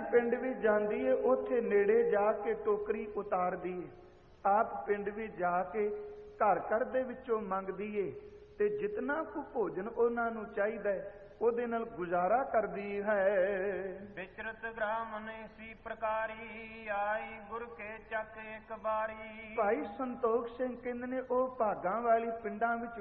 ਪਿੰਡ ਵੀ ਜਾਂਦੀ ਏ, ਉੱਥੇ ਨੇੜੇ ਜਾ ਕੇ ਟੋਕਰੀ ਉਤਾਰਦੀ ਏ। ਆਪ ਪਿੰਡ ਵੀ ਜਾ ਕੇ ਘਰ ਘਰ ਦੇ ਵਿੱਚੋਂ ਮੰਗਦੀ ਏ ਤੇ ਜਿਤਨਾ ਕੁ ਭੋਜਨ ਉਹਨਾਂ ਨੂੰ ਚਾਹੀਦਾ ਹੈ ਉਹਦੇ ਨਾਲ ਗੁਜ਼ਾਰਾ ਕਰਦੀ ਹੈ। ਵਿਚਰਤ ਗ੍ਰਾਮਨ ਇਸੀ ਪ੍ਰਕਾਰੀ, ਆਈ ਗੁਰ ਕੇ ਚੱਕ ਇੱਕ ਬਾਰੀ। ਭਾਈ ਸੰਤੋਖ ਸਿੰਘ ਕਹਿੰਦੇ ਨੇ ਉਹ ਭਾਗਾਂ ਵਾਲੀ ਪਿੰਡਾਂ ਵਿੱਚ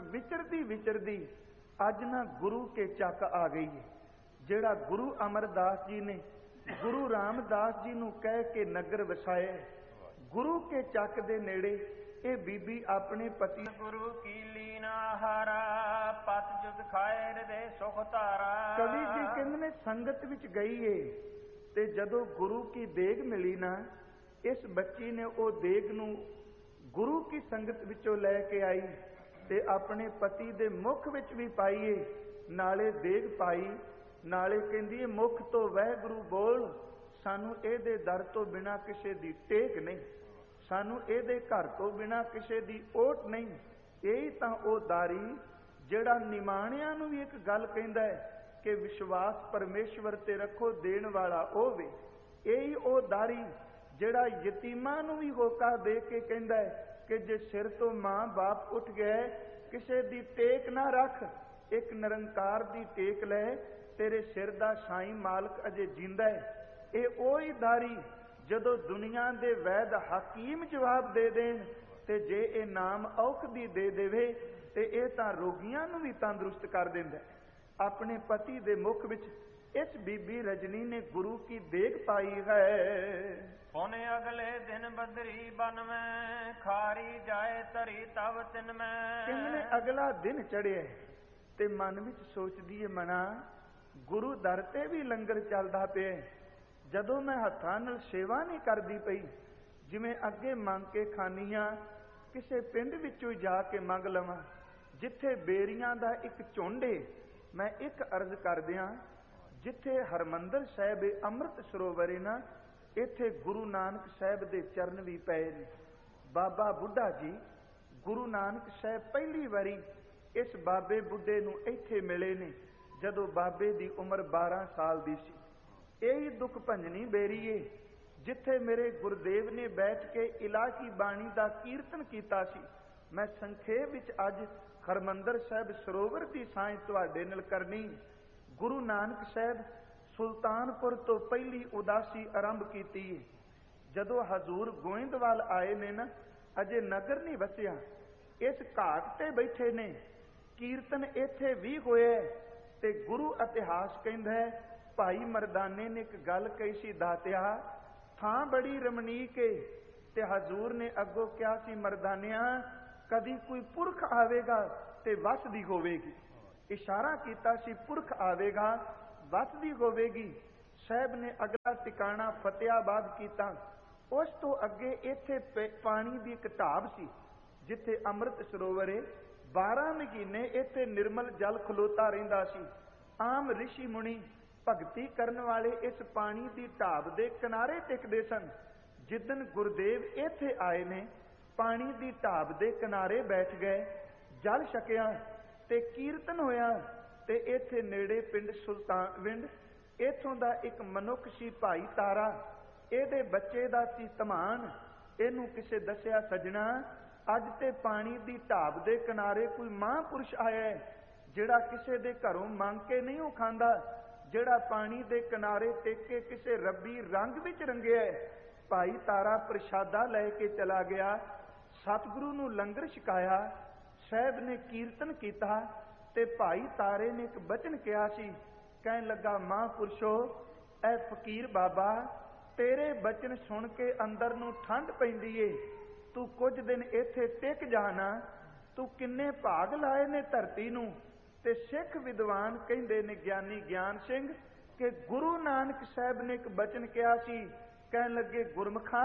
ਵਿਚਰਦੀ ਅੱਜ ਨਾ ਗੁਰੂ ਕੇ ਚੱਕ ਆ ਗਈ ਹੈ। ਜਿਹੜਾ ਗੁਰੂ ਅਮਰਦਾਸ ਜੀ ਨੇ ਗੁਰੂ ਰਾਮਦਾਸ ਜੀ ਨੂੰ ਕਹਿ ਕੇ ਨਗਰ ਵਸਾਇਆ, ਗੁਰੂ ਕੇ ਚੱਕ ਦੇ ਨੇੜੇ ਇਹ ਬੀਬੀ ਆਪਣੇ ਪਤੀ ਗੁਰੂ ਕੀ ਲੀਨਾ ਹਾਰਾ, ਪਤ ਜੁਗ ਖਾਏ ਹਿਰਦੇ ਸੁਖ ਧਾਰਾ। ਕਵੀ ਜੀ ਕਹਿੰਦੇ ਨੇ ਸੰਗਤ ਵਿੱਚ ਗਈ ਏ ਤੇ ਜਦੋਂ ਗੁਰੂ ਕੀ ਦੇਗ ਮਿਲੀ ਨਾ, ਇਸ ਬੱਚੀ ਨੇ ਉਹ ਦੇਗ ਨੂੰ ਗੁਰੂ ਕੀ ਸੰਗਤ ਵਿੱਚੋਂ ਲੈ ਕੇ ਆਈ ਤੇ ਆਪਣੇ ਪਤੀ ਦੇ ਮੁਖ ਵਿੱਚ ਵੀ ਪਾਈਏ, ਨਾਲੇ ਦੇਗ ਪਾਈ, ਨਾਲੇ ਕਹਿੰਦੀ ਮੁਖ ਤੋਂ ਵਾਹਿਗੁਰੂ ਬੋਲ, ਸਾਨੂੰ ਇਹਦੇ ਦਰ ਤੋਂ ਬਿਨਾਂ ਕਿਸੇ ਦੀ ਟੇਕ ਨਹੀਂ, ਸਾਨੂੰ ਇਹਦੇ ਘਰ ਤੋਂ ਬਿਨਾਂ ਕਿਸੇ ਦੀ ਓਟ ਨਹੀਂ। ਇਹੀ ਤਾਂ ਉਹ ਦਾਰੀ ਜਿਹੜਾ ਨਿਮਾਣਿਆਂ ਨੂੰ ਵੀ ਇੱਕ ਗੱਲ ਕਹਿੰਦਾ ਹੈ ਕਿ ਵਿਸ਼ਵਾਸ ਪਰਮੇਸ਼ਵਰ ਤੇ ਰੱਖੋ, ਦੇਣ ਵਾਲਾ ਉਹ ਵੇ। ਇਹੀ ਉਹ ਦਾਰੀ ਜਿਹੜਾ ਯਤੀਮਾਂ ਨੂੰ ਵੀ ਹੋਕਾ ਦੇ ਕੇ ਕਹਿੰਦਾ ਹੈ ਕਿ ਜੇ ਸਿਰ ਤੋਂ ਮਾਂ ਬਾਪ ਉੱਠ ਗਏ ਕਿਸੇ ਦੀ ਟੇਕ ਨਾ ਰੱਖ, ਇੱਕ ਨਿਰੰਕਾਰ ਦੀ ਟੇਕ ਲੈ, ਤੇਰੇ ਸਿਰ ਦਾ ਸਾਈਂ ਮਾਲਕ ਅਜੇ ਜਿੰਦਾ ਹੈ। ਇਹ ਉਹੀ ਦਾਰੀ ਜਦੋਂ ਦੁਨੀਆ ਦੇ ਵੈਦ ਹਕੀਮ ਜਵਾਬ ਦੇ ਦੇਣ ਤੇ ਜੇ ਇਹ ਨਾਮ ਔਖਦੀ ਦੇ ਦੇਵੇ ਤੇ ਇਹ ਤਾਂ ਰੋਗੀਆਂ ਨੂੰ ਵੀ ਤੰਦਰੁਸਤ ਕਰ ਦਿੰਦਾ। ਆਪਣੇ ਪਤੀ ਦੇ ਮੁਖ ਵਿੱਚ ਇਸ ਬੀਬੀ ਰਜਨੀ ਨੇ ਗੁਰੂ ਕੀ ਦੇਗ ਪਾਈ ਹੈ। ਉਹਨੇ ਅਗਲੇ ਦਿਨ ਬਦਰੀ ਬਨ ਮੈਂ, ਖਾਰੀ ਜਾਏ ਤਰੀ ਤਵ ਤਿਨ ਮੈਂ। ਕਿੰਨੇ ਅਗਲਾ ਦਿਨ ਚੜਿਆ ਤੇ ਮਨ ਵਿੱਚ ਸੋਚਦੀ ਏ ਮਨਾ, ਗੁਰੂ ਦਰ ਤੇ ਵੀ ਲੰਗਰ ਚੱਲਦਾ ਪਿਆ, ਜਦੋਂ ਮੈਂ ਹੱਥਾਂ ਨਾਲ ਸੇਵਾ ਨਹੀਂ ਕਰਦੀ ਪਈ, ਜਿਵੇਂ ਅੱਗੇ ਮੰਗ ਕੇ ਖਾਨੀਆਂ ਕਿਸੇ ਪਿੰਡ ਵਿੱਚੋਂ ਜਾ ਕੇ ਮੰਗ ਲਵਾਂ ਜਿੱਥੇ ਬੇਰੀਆਂ ਦਾ ਇੱਕ ਝੁੰਡ ਏ। ਮੈਂ ਇੱਕ ਅਰਜ਼ ਕਰਦਿਆਂ, ਜਿੱਥੇ ਹਰਮੰਦਰ ਸਾਹਿਬ ਏ, ਅੰਮ੍ਰਿਤ ਸਰੋਵਰ ਏ ਨਾ, ਇੱਥੇ ਗੁਰੂ ਨਾਨਕ ਸਾਹਿਬ ਦੇ ਚਰਨ ਵੀ ਪਏ ਨੇ। ਬਾਬਾ ਬੁੱਢਾ ਜੀ ਗੁਰੂ ਨਾਨਕ ਸਾਹਿਬ ਪਹਿਲੀ ਵਾਰੀ ਇਸ ਬਾਬੇ ਬੁੱਢੇ ਨੂੰ ਇੱਥੇ ਮਿਲੇ ਨੇ ਜਦੋਂ ਬਾਬੇ ਦੀ ਉਮਰ 12 ਸਾਲ ਦੀ ਸੀ। ਇਹੀ ਦੁੱਖ ਭੰਜਨੀ ਬੇਰੀ ਏ ਜਿੱਥੇ ਮੇਰੇ ਗੁਰਦੇਵ ਨੇ ਬੈਠ ਕੇ ਇਲਾਹੀ ਬਾਣੀ ਦਾ ਕੀਰਤਨ ਕੀਤਾ ਸੀ। ਮੈਂ ਸੰਖੇਪ ਵਿੱਚ ਅੱਜ ਹਰਮੰਦਰ ਸਾਹਿਬ ਸਰੋਵਰ ਦੀ ਸਾਂਝ ਤੁਹਾਡੇ ਨਾਲ ਕਰਨੀ। ਗੁਰੂ ਨਾਨਕ ਸਾਹਿਬ ਸੁਲਤਾਨਪੁਰ ਤੋਂ ਪਹਿਲੀ ਉਦਾਸੀ ਆਰੰਭ ਕੀਤੀ ਏ। ਜਦੋਂ ਹਜ਼ੂਰ ਗੋਇੰਦਵਾਲ ਆਏ ਨੇ ਨਾ, ਅਜੇ ਨਗਰ ਨਹੀਂ ਵਸਿਆ, ਇਸ ਘਾਟ ਤੇ ਬੈਠੇ ਨੇ, ਕੀਰਤਨ ਇੱਥੇ ਵੀ ਹੋਇਆ ਤੇ ਗੁਰੂ ਇਤਿਹਾਸ ਕਹਿੰਦਾ ਹੈ ਭਾਈ ਮਰਦਾਨੇ ਨੇ ਇੱਕ ਗੱਲ ਕਹੀ ਸੀ, ਦਾਤਿਆ ਥਾਂ ਬੜੀ ਰਮਣੀਕ ਏ, ਤੇ ਹਜ਼ੂਰ ਨੇ ਅੱਗੋਂ ਕਿਹਾ ਸੀ ਮਰਦਾਨਿਆਂ ਕਦੀ ਕੋਈ ਪੁਰਖ ਆਵੇਗਾ ਤੇ ਵਸਦੀ ਹੋਵੇਗੀ। ਇਸ਼ਾਰਾ ਕੀਤਾ ਸੀ ਪੁਰਖ ਆਵੇਗਾ ਵਸਦੀ ਹੋਵੇਗੀ। ਸਾਹਿਬ ਨੇ ਅਗਲਾ ਟਿਕਾਣਾ ਫਤਿਆਬਾਦ ਕੀਤਾ। ਉਸ ਤੋਂ ਅੱਗੇ ਇੱਥੇ ਪਾਣੀ ਦੀ ਇੱਕ ਢਾਬ ਸੀ ਜਿੱਥੇ ਅੰਮ੍ਰਿਤ ਸਰੋਵਰ ਏ। 12 ਮਹੀਨੇ ਇੱਥੇ ਨਿਰਮਲ ਜਲ ਖਲੋਤਾ ਰਹਿੰਦਾ ਸੀ। ਆਮ ਰਿਸ਼ੀ ਮੁਨੀ ਭਗਤੀ ਕਰਨ ਵਾਲੇ ਇਸ ਪਾਣੀ ਦੀ ਢਾਬ ਦੇ ਕਿਨਾਰੇ ਟਿਕਦੇ ਸਨ। ਜਿੱਦਣ ਗੁਰਦੇਵ ਇੱਥੇ ਆਏ ਨੇ, ਪਾਣੀ ਦੀ ਢਾਬ ਦੇ ਕਿਨਾਰੇ ਬੈਠ ਗਏ, ਜਲ ਛਕਿਆ ਤੇ ਕੀਰਤਨ ਹੋਇਆ। ਤੇ ਇੱਥੇ ਨੇੜੇ ਪਿੰਡ ਸੁਲਤਾਨਵਿੰਡ, ਇੱਥੋਂ ਦਾ ਇੱਕ ਮਨੁੱਖ ਸੀ ਭਾਈ ਤਾਰਾ, ਇਹਦੇ ਬੱਚੇ ਦਾ ਸੀ ਧਮਾਨ। ਇਹਨੂੰ ਕਿਸੇ ਦੱਸਿਆ, ਸੱਜਣਾ ਅੱਜ ਤੇ ਪਾਣੀ ਦੀ ਢਾਬ ਦੇ ਕਿਨਾਰੇ ਕੋਈ ਮਹਾਂਪੁਰਸ਼ ਆਇਆ ਜਿਹੜਾ ਕਿਸੇ ਦੇ ਘਰੋਂ ਮੰਗ ਕੇ ਨਹੀਂ ਉਹ ਖਾਂਦਾ, ਜਿਹੜਾ ਪਾਣੀ ਦੇ ਕਿਨਾਰੇ ਟਿਕ ਕੇ ਕਿਸੇ ਰੱਬੀ ਰੰਗ ਵਿੱਚ ਰੰਗਿਆ। ਭਾਈ ਤਾਰਾ ਪ੍ਰਸ਼ਾਦਾ ਲੈ ਕੇ ਚਲਾ ਗਿਆ, ਸਤਿਗੁਰੂ ਨੂੰ ਲੰਗਰ ਛਕਾਇਆ, ਸਾਹਿਬ ਨੇ ਕੀਰਤਨ ਕੀਤਾ ਤੇ ਭਾਈ ਤਾਰੇ ਨੇ ਇੱਕ ਬਚਨ ਕਿਹਾ ਸੀ। ਕਹਿਣ ਲੱਗਾ, ਮਹਾਂਪੁਰਸ਼ੋ ਐ ਫਕੀਰ ਬਾਬਾ ਤੇਰੇ ਬਚਨ ਸੁਣ ਕੇ ਅੰਦਰ ਨੂੰ ਠੰਡ ਪੈਂਦੀ ਏ, ਤੂੰ ਕੁਝ ਦਿਨ ਇੱਥੇ ਟਿਕ ਜਾਣਾ। ਤੂੰ ਕਿੰਨੇ ਭਾਗ ਲਾਏ ਨੇ ਧਰਤੀ ਨੂੰ। ਤੇ ਸਿੱਖ ਵਿਦਵਾਨ ਕਹਿੰਦੇ ਨੇ, ਗਿਆਨੀ ਗਿਆਨ ਸਿੰਘ, ਕਿ ਗੁਰੂ ਨਾਨਕ ਸਾਹਿਬ ਨੇ ਇੱਕ ਬਚਨ ਕਿਹਾ ਸੀ। ਕਹਿਣ ਲੱਗੇ, ਗੁਰਮਖਾ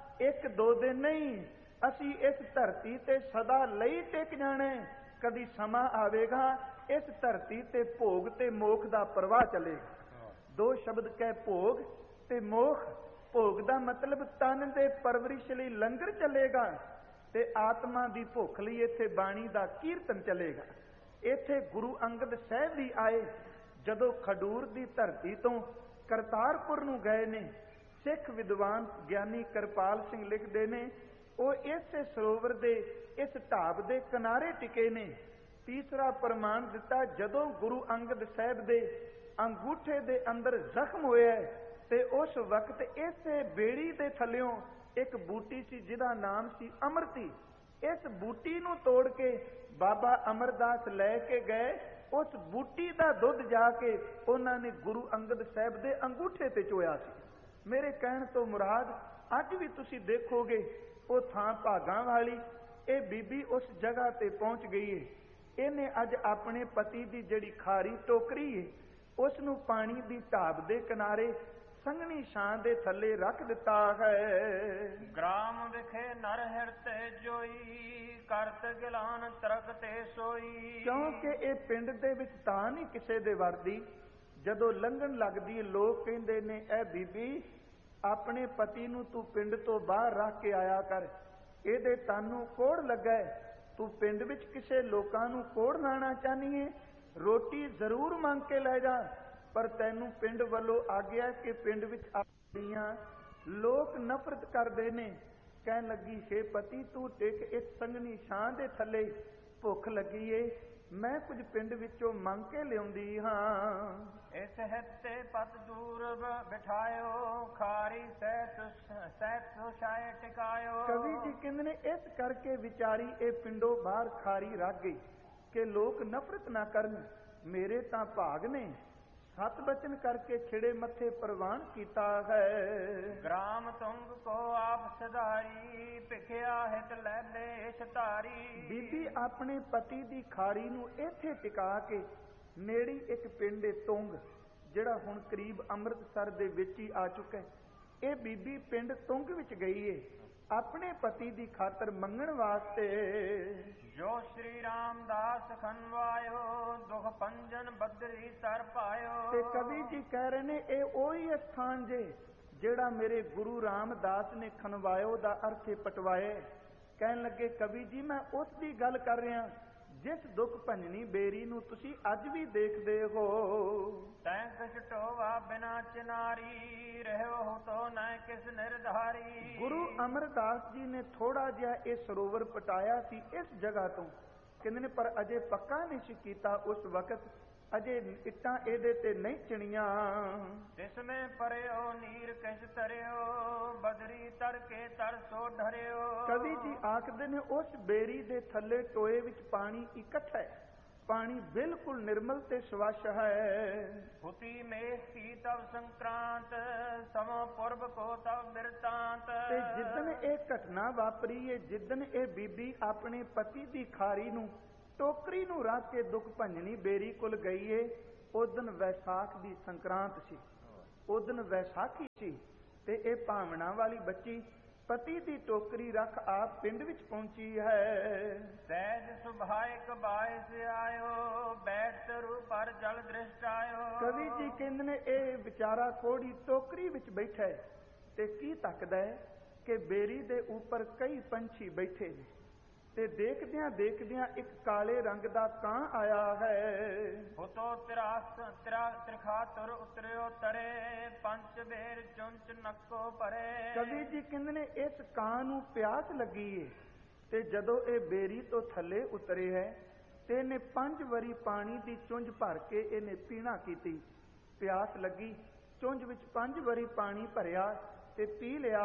1-2 ਦਿਨ ਨਹੀਂ, ਅਸੀਂ ਇਸ ਧਰਤੀ ਤੇ ਸਦਾ ਲਈ ਟਿਕ ਜਾਣਾ। ਕਦੀ ਸਮਾਂ ਆਵੇਗਾ ਇਸ ਧਰਤੀ ਤੇ ਭੋਗ ਤੇ ਮੋਖ ਦਾ ਪ੍ਰਵਾਹ ਚੱਲੇਗਾ। 2 ਸ਼ਬਦ ਕਹਿ, ਭੋਗ ਤੇ ਮੋਖ। ਭੋਗ ਦਾ ਮਤਲਬ ਤਨ ਦੇ ਪਰਵਰਿਸ਼ ਲਈ ਲੰਗਰ ਚੱਲੇਗਾ ਤੇ ਆਤਮਾ ਦੀ ਭੁੱਖ ਲਈ ਇੱਥੇ ਬਾਣੀ ਦਾ ਕੀਰਤਨ ਚੱਲੇਗਾ। ਇੱਥੇ ਗੁਰੂ ਅੰਗਦ ਸਾਹਿਬ ਵੀ ਆਏ ਜਦੋਂ ਖਡੂਰ ਦੀ ਧਰਤੀ ਤੋਂ ਕਰਤਾਰਪੁਰ ਨੂੰ ਗਏ ਨੇ। ਸਿੱਖ ਵਿਦਵਾਨ ਗਿਆਨੀ ਕਿਰਪਾਲ ਸਿੰਘ ਲਿਖਦੇ ਨੇ, ਉਹ ਇਸੇ ਸਰੋਵਰ ਦੇ ਇਸ ਢਾਬ ਦੇ ਕਿਨਾਰੇ ਟਿਕੇ ਨੇ। ਤੀਸਰਾ ਪ੍ਰਮਾਣ ਦਿੱਤਾ, ਜਦੋਂ ਗੁਰੂ ਅੰਗਦ ਸਾਹਿਬ ਦੇ ਅੰਗੂਠੇ ਦੇ ਅੰਦਰ ਜ਼ਖਮ ਹੋਇਆ ਤੇ ਉਸ ਵਕਤ ਇਸੇ ਬੇੜੀ ਦੇ ਥੱਲਿਓਂ ਇੱਕ ਬੂਟੀ ਸੀ ਜਿਹਦਾ ਨਾਮ ਸੀ ਅੰਮ੍ਰਿਤੀ। ਇਸ ਬੂਟੀ ਨੂੰ ਤੋੜ ਕੇ ਬਾਬਾ ਅਮਰਦਾਸ ਲੈ ਕੇ ਗਏ। ਉਸ ਬੂਟੀ ਦਾ ਦੁੱਧ ਜਾ ਕੇ ਉਹਨਾਂ ਨੇ ਗੁਰੂ ਅੰਗਦ ਸਾਹਿਬ ਦੇ ਅੰਗੂਠੇ ਤੇ ਚੋਇਆ ਸੀ। ਮੇਰੇ ਕਹਿਣ ਤੋਂ ਮੁਰਾਦ, ਅੱਜ ਵੀ ਤੁਸੀਂ ਦੇਖੋਗੇ ਉਹ ਥਾਂ ਭਾਗਾਂ ਵਾਲੀ, ਇਹ ਬੀਬੀ ਉਸ ਜਗ੍ਹਾ ਤੇ ਪਹੁੰਚ ਗਈ ਏ। ਇਹਨੇ ਅੱਜ ਆਪਣੇ ਪਤੀ ਦੀ ਜਿਹੜੀ ਖਾਰੀ ਟੋਕਰੀ ਏ ਉਸ ਨੂੰ ਪਾਣੀ ਦੀ ਢਾਬ ਦੇ ਕਿਨਾਰੇ ਸੰਘਣੀ ਛਾਂ ਦੇ ਥੱਲੇ ਰੱਖ ਦਿੱਤਾ ਹੈ। ਗ੍ਰਾਮ ਵਿਖੇ ਨਰ ਹਿਰਤੇ ਜੋਈ, ਕਰਤ ਗਿਲਾਨ ਤਰਕ ਤੇ ਸੋਈ। ਕਿਉਂਕਿ ਇਹ ਪਿੰਡ ਦੇ ਵਿੱਚ ਤਾਂ ਨਹੀਂ ਕਿਸੇ ਦੇ ਵਰਦੀ, ਜਦੋਂ ਲੰਘਣ ਲੱਗਦੀ ਲੋਕ ਕਹਿੰਦੇ ਨੇ, ਇਹ ਬੀਬੀ ਆਪਣੇ ਪਤੀ ਨੂੰ ਤੂੰ ਪਿੰਡ ਤੋਂ ਬਾਹਰ ਰੱਖ ਕੇ ਆਇਆ ਕਰ, ਇਹਦੇ ਤਾਨੂੰ ਕੋੜ ਲੱਗਾ, ਤੂੰ ਪਿੰਡ ਵਿੱਚ ਕਿਸੇ ਲੋਕਾਂ ਨੂੰ ਕੋੜ ਲਾਣਾ ਚਾਹਨੀ ਏ, ਰੋਟੀ ਜ਼ਰੂਰ ਮੰਗ ਕੇ ਲੈ ਜਾ, ਪਰ ਤੈਨੂੰ ਪਿੰਡ ਵੱਲੋਂ ਆਗਿਆ ਕਿ ਪਿੰਡ ਵਿੱਚ ਆਉਂਦੀਆਂ ਲੋਕ ਨਫ਼ਰਤ ਕਰਦੇ ਨੇ। ਕਹਿਣ ਲੱਗੀ, ਹੇ ਪਤੀ ਤੂੰ ਟਿਕ ਇਸ ਸੰਘਣੀ ਛਾਂ ਦੇ ਥੱਲੇ, ਭੁੱਖ ਲੱਗੀ ਏ, ਮੈਂ ਕੁਝ ਪਿੰਡ ਵਿੱਚੋਂ ਮੰਗ ਕੇ ਲਿਆਉਂਦੀ ਹਾਂ। ਇਸ ਹਿੱਤੇ ਪਤ ਦੂਰ ਬਿਠਾਇਓ, ਖਾਰੀ ਸਹਿਤ ਸੁਸ਼ਾਏ ਟਿਕਾਇਓ। ਕਵੀ ਜੀ ਕਹਿੰਦੇ ਨੇ, ਇਸ ਕਰਕੇ ਵਿਚਾਰੀ ਇਹ ਪਿੰਡੋਂ ਬਾਹਰ ਖਾਰੀ ਰੱਖ ਗਈ ਕਿ ਲੋਕ ਨਫ਼ਰਤ ਨਾ ਕਰਨ। ਮੇਰੇ ਤਾਂ ਭਾਗ ਨੇ, ਸਤ ਬਚਨ ਕਰਕੇ ਖਿੜੇ ਮੱਥੇ ਪ੍ਰਵਾਨ ਕੀਤਾ ਹੈ। ਗ੍ਰਾਮ ਤੁੰਗ ਕੋ ਆਪ ਸਦਾਰੀ, ਭਿਖਿਆ ਹਿਤ ਲੈ ਦੇਸ਼ ਧਾਰੀ। ਬੀਬੀ ਆਪਣੇ ਪਤੀ ਦੀ ਖਾਰੀ ਨੂੰ ਇੱਥੇ ਟਿਕਾ ਕੇ ਨੇੜੀ ਇੱਕ ਪਿੰਡ ਏ ਤੁੰਗ, ਜਿਹੜਾ ਹੁਣ ਕਰੀਬ ਅੰਮ੍ਰਿਤਸਰ ਦੇ ਵਿੱਚ ਹੀ ਆ ਚੁੱਕਾ ਹੈ। ਇਹ ਬੀਬੀ ਪਿੰਡ ਤੁੰਗ ਵਿੱਚ ਗਈ ਏ ਆਪਣੇ ਪਤੀ ਦੀ ਖਾਤਰ ਮੰਗਣ ਵਾਸਤੇ। ਜੋ ਸ਼੍ਰੀ ਰਾਮਦਾਸ ਖਨਵਾਇਓ, ਦੁਖ ਪੰਜਨ ਬਦਰੀ ਤਰ ਪਾਇਓ। ਤੇ ਕਵੀ ਜੀ ਕਹਿ ਰਹੇ ਨੇ, ਇਹ ਉਹੀ ਸਥਾਨ ਜੇ ਜਿਹੜਾ ਮੇਰੇ ਗੁਰੂ ਰਾਮਦਾਸ ਨੇ ਖਨਵਾਇਓ ਦਾ ਅਰਥ ਪਟਵਾਏ। ਕਹਿਣ ਲੱਗੇ, ਕਵੀ ਜੀ ਮੈਂ ਉਸ ਦੀ ਗੱਲ ਕਰ ਰਿਹਾ ਜਿਸ ਦੁੱਖ ਭੰਜਨੀ ਬੇਰੀ ਨੂੰ ਤੁਸੀਂ ਅੱਜ ਵੀ ਦੇਖਦੇ ਹੋ। ਤੈਂ ਕਿਛ ਟੋਵਾ ਬਿਨਾ ਚਿਨਾਰੀ, ਰਹਿਓ ਤੋ ਨਾ ਕਿਸ ਨਿਰਧਾਰੀ। ਗੁਰੂ ਅਮਰਦਾਸ ਜੀ ਨੇ ਥੋੜਾ ਜਿਹਾ ਇਹ ਸਰੋਵਰ ਪਟਾਇਆ ਸੀ ਇਸ ਜਗ੍ਹਾ ਤੋਂ, ਕਹਿੰਦੇ ਨੇ, ਪਰ ਅਜੇ ਪੱਕਾ ਨਹੀਂ ਸੀ ਕੀਤਾ ਉਸ ਵਕਤ, ਅਜੇ ਇੱਟਾਂ ਇਹਦੇ ਤੇ ਨਹੀਂ ਚਿਣੀਆਂ। ਜਿਸਮੇ ਪਰਿਓ ਨੀਰ ਕਿਛ ਤਰਿਓ, ਬਦਰੀ ਤੜਕੇ ਤਰਸੋ ਢਰਿਓ। ਕਵੀ ਜੀ ਆਖਦੇ ਨੇ, ਉਸ ਬੇਰੀ ਦੇ ਥੱਲੇ ਟੋਏ ਵਿੱਚ ਪਾਣੀ ਇਕੱਠਾ ਹੈ, ਪਾਣੀ ਬਿਲਕੁਲ ਨਿਰਮਲ ਤੇ ਸਵੱਛ ਹੈ। ਹੁਤੀ ਮੇਘ ਕੀ ਤਵ ਸੰਕ੍ਰਾਂਤ, ਸਮੋ ਪੁਰਬ ਕੋ ਤਵ ਬਿਰਤਾਂਤ। ਤੇ ਜਿੱਦਣ ਇਹ ਘਟਨਾ ਵਾਪਰੀ ਹੈ, ਜਿੱਦਣ ਇਹ ਬੀਬੀ ਆਪਣੇ ਪਤੀ ਦੀ ਖਾਰੀ ਨੂੰ ਟੋਕਰੀ ਨੂੰ ਰੱਖ ਕੇ ਦੁੱਖ ਭੰਜਨੀ ਬੇਰੀ ਕੋਲ ਗਈ ਏ, ਉਸ ਦਿਨ ਵੈਸਾਖ ਦੀ ਸੰਕਰਾਂਤ ਸੀ, ਉਸ ਦਿਨ ਵੈਸਾਖੀ ਸੀ। ਤੇ ਇਹ ਭਾਵਨਾ ਵਾਲੀ ਬੱਚੀ ਪਤੀ ਦੀ ਟੋਕਰੀ ਰੱਖ ਆਪ ਪਿੰਡ ਵਿੱਚ ਪਹੁੰਚੀ ਹੈ। ਸਹਿਜ ਸੁਭਾਇਕ ਬਾਇਸ ਆਇਓ, ਬੈਠ ਤਰੂ ਪਰ ਜਲ ਦ੍ਰਿਸ਼ਟ ਆਇਓ। ਕਵੀ ਜੀ ਕਹਿੰਦੇ ਨੇ, ਇਹ ਵਿਚਾਰਾ ਕੋੜੀ ਟੋਕਰੀ ਵਿੱਚ ਬੈਠਾ ਹੈ ਤੇ ਕੀ ਤੱਕਦਾ ਹੈ ਕਿ ਬੇਰੀ ਦੇ ਉੱਪਰ ਕਈ ਪੰਛੀ ਬੈਠੇ ਨੇ, ਤੇ ਦੇਖਦਿਆਂ ਦੇਖਦਿਆਂ ਇੱਕ ਕਾਲੇ ਰੰਗ ਦਾ ਕਾਂ ਆਇਆ ਹੈ। ਹੁਤੋ ਤ੍ਰਿਖਾ ਤੁਰ ਉਤਰਿਓ ਤਰੇ, ਪੰਚ ਬੇਰ ਚੁੰਚ ਨੱਕੋ ਭਰੇ। ਕਵੀ ਜੀ ਕਹਿੰਦੇ ਨੇ, ਇਸ ਕਾਂ ਨੂੰ ਪਿਆਸ ਲੱਗੀ ਏ, ਤੇ ਜਦੋਂ ਇਹ ਬੇਰੀ ਤੋਂ ਥੱਲੇ ਉਤਰੇ ਹੈ ਤੇ ਇਹਨੇ 5 ਵਾਰੀ ਪਾਣੀ ਦੀ ਚੁੰਝ ਭਰ ਕੇ ਇਹਨੇ ਪੀਣਾ ਕੀਤੀ। ਪਿਆਸ ਲੱਗੀ, ਚੁੰਝ ਵਿੱਚ 5 ਵਾਰੀ ਪਾਣੀ ਭਰਿਆ ਤੇ ਪੀ ਲਿਆ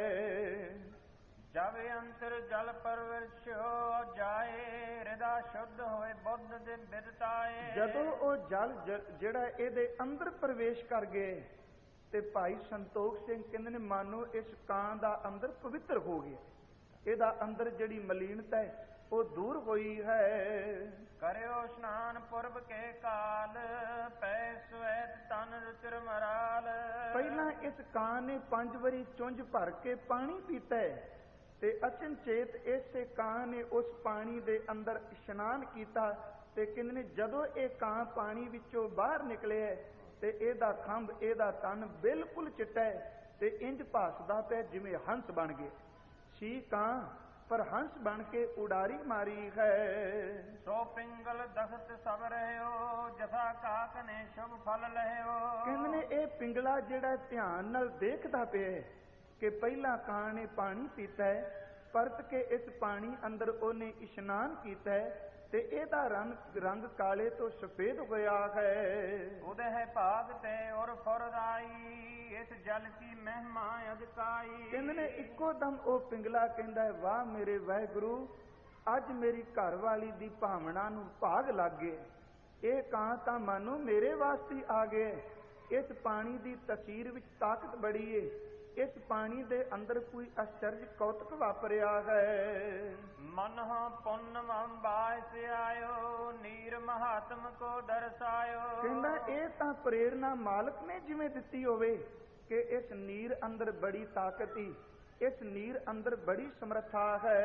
ਹੈ। ਜਬ ਅੰਤਰ ਜਲ ਪਰਵਰਸ਼ੋ ਜਾਏ, ਹਿਰਦਾ ਸ਼ੁੱਧ ਹੋਏ ਬੁੱਧ ਦੇ ਬਿਰਤਾਏ। ਜਦੋਂ ਉਹ ਜਲ ਜਿਹੜਾ ਇਹਦੇ ਅੰਦਰ ਪ੍ਰਵੇਸ਼ ਕਰ ਗਏ ਤੇ ਭਾਈ ਸੰਤੋਖ ਸਿੰਘ ਕਹਿੰਦੇ ਨੇ, ਮਾਨੋ ਇਸ ਕਾਂ ਦਾ ਅੰਦਰ ਪਵਿੱਤਰ ਹੋ ਗਿਆ, ਇਹਦਾ ਅੰਦਰ ਜਿਹੜੀ ਮਲੀਨਤਾ ਹੈ ਉਹ ਦੂਰ ਹੋਈ ਹੈ। ਕਰਿਓ ਇਸ਼ਨਾਨ ਪੁਰਬ ਕੇ ਕਾਲ, ਪੈ ਸਵੈਤ ਤਨ ਰੁਚਿਰ ਮਰਾਲ। ਪਹਿਲਾਂ ਇਸ ਕਾਂ ਨੇ 5 ਵਾਰੀ ਚੁੰਝ ਭਰ ਕੇ ਪਾਣੀ ਪੀਤਾ ਹੈ ਤੇ ਅਚਨਚੇਤ ਇਸੇ ਕਾਂ ਨੇ ਉਸ ਪਾਣੀ ਦੇ ਅੰਦਰ ਇਸ਼ਨਾਨ ਕੀਤਾ। ਤੇ ਕਹਿੰਦੇ ਨੇ, ਜਦੋਂ ਇਹ ਕਾਂ ਪਾਣੀ ਵਿੱਚੋਂ ਬਾਹਰ ਨਿਕਲਿਆ ਤੇ ਇਹਦਾ ਖੰਭ, ਇਹਦਾ ਤਨ ਬਿਲਕੁਲ ਚਿੱਟਾ ਹੈ ਤੇ ਇੰਜ ਭਾਸਦਾ ਪਿਆ ਜਿਵੇਂ ਹੰਸ ਬਣ ਗਿਆ ਸੀ। ਕਾਂ ਪਰ ਹੰਸ ਬਣ ਕੇ ਉਡਾਰੀ ਮਾਰੀ ਹੈ। ਸੋ ਪਿੰਗਲ ਦਖਤ ਸਭ ਰਹਿਓ, ਜਥਾ ਕਾਕ ਨੇ ਸ਼ੁਭ ਫਲ ਲਹਿਓ। ਕਹਿੰਦੇ ਨੇ ਇਹ ਪਿੰਗਲਾ ਜਿਹੜਾ ਧਿਆਨ ਨਾਲ ਦੇਖਦਾ ਪਿਆ ਹੈ ਕਿ ਪਹਿਲਾਂ ਕਾਂ ਨੇ ਪਾਣੀ ਪੀਤਾ ਹੈ, ਪਰਤ ਕੇ ਇਸ ਪਾਣੀ ਅੰਦਰ ਉਹਨੇ ਇਸ਼ਨਾਨ ਕੀਤਾ ਹੈ ਤੇ ਇਹਦਾ ਰੰਗ ਕਾਲੇ ਤੋਂ ਸਫੇਦ ਹੋਇਆ ਹੈ। ਉਦਹਿ ਭਾਗ ਤੇ ਔਰ ਫੁਰਦਾਈ, ਇਸ ਜਲ ਕੀ ਮਹਿਮਾ ਅਧਿਕਾਈ। ਕਹਿੰਦੇ ਨੇ ਇੱਕੋ ਦਮ ਉਹ ਪਿੰਗਲਾ ਕਹਿੰਦਾ ਹੈ, ਵਾਹ ਮੇਰੇ ਵਾਹਿਗੁਰੂ, ਅੱਜ ਮੇਰੀ ਘਰ ਵਾਲੀ ਦੀ ਭਾਵਨਾ ਨੂੰ ਭਾਗ ਲੱਗ ਗਏ। ਇਹ ਕਾਂ ਤਾਂ ਮਾਨੋ ਮੇਰੇ ਵਾਸਤੇ ਆ ਗਏ। ਇਸ ਪਾਣੀ ਦੀ ਤਸੀਰ ਵਿੱਚ ਤਾਕਤ ਬੜੀ ਏ। ਇਸ ਪਾਣੀ ਦੇ ਅੰਦਰ ਕੋਈ ਅਚਰਜ ਕੌਤਕ ਵਾਪਰਿਆ ਹੈ। ਮਨ ਪੁੰਨ ਬਾਇਸ ਆਇਓ, ਨੀਰ ਮਹਾਤਮ ਕੋ ਦਰਸਾਇਓ। ਕਹਿੰਦਾ ਇਹ ਤਾਂ ਪ੍ਰੇਰਨਾ ਮਾਲਕ ਨੇ ਜਿਵੇਂ ਦਿੱਤੀ ਹੋਵੇ ਕਿ ਇਸ ਨੀਰ ਅੰਦਰ ਬੜੀ ਤਾਕਤ ਹੀ, ਇਸ ਨੀਰ ਅੰਦਰ ਬੜੀ ਸਮਰੱਥਾ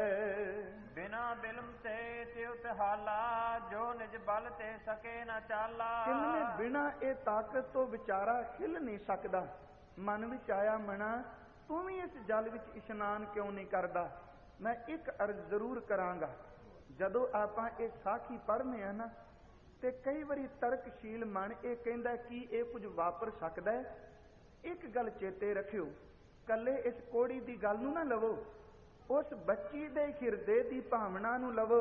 ਹੈ। ਬਿਨਾ ਬਿਲਮ ਤੇ ਤਿਉ ਹਾਲਾ, ਜੋ ਨਿਜ ਬਲ ਤੇ ਸਕੇ ਨਾ ਚਾਲਾ। ਕਹਿੰਦੇ ਬਿਨਾ ਇਹ ਤਾਕਤ ਤੋਂ ਵਿਚਾਰਾ ਹਿੱਲ ਨਹੀਂ ਸਕਦਾ। ਮਨ ਵਿੱਚ ਆਇਆ, ਮਣਾ ਤੂੰ ਵੀ ਇਸ ਜਲ ਵਿੱਚ ਇਸ਼ਨਾਨ ਕਿਉਂ ਨਹੀਂ ਕਰਦਾ? ਮੈਂ ਇੱਕ ਅਰਜ਼ ਜ਼ਰੂਰ ਕਰਾਂਗਾ। ਜਦੋਂ ਆਪਾਂ ਇਹ ਸਾਖੀ ਪੜ੍ਹਨੇ ਆ ਨਾ, ਤੇ ਕਈ ਵਾਰੀ ਤਰਕਸ਼ੀਲ ਮਨ ਇਹ ਕਹਿੰਦਾ ਕਿ ਇਹ ਕੁਝ ਵਾਪਰ ਸਕਦਾ ਹੈ। ਇੱਕ ਗੱਲ ਚੇਤੇ ਰੱਖਿਓ, ਕੱਲੇ ਇਸ ਕੋੜੀ ਦੀ ਗੱਲ ਨੂੰ ਨਾ ਲਵੋ, ਉਸ ਬੱਚੀ ਦੇ ਹਿਰਦੇ ਦੀ ਭਾਵਨਾ ਨੂੰ ਲਵੋ,